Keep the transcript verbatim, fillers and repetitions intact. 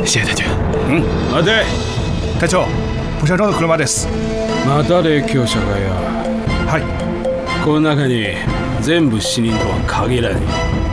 谢谢隊長。 うん、待て。 隊長、部車の車です。 また列強者かよ。 はい。 この中に全部死人とは限らない。